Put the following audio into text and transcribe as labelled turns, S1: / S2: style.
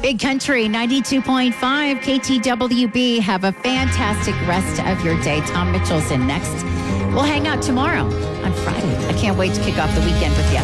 S1: Big Country 92.5 KTWB. Have a fantastic rest of your day. Tom Mitchell's in next. We'll hang out tomorrow on Friday. I can't wait to kick off the weekend with you.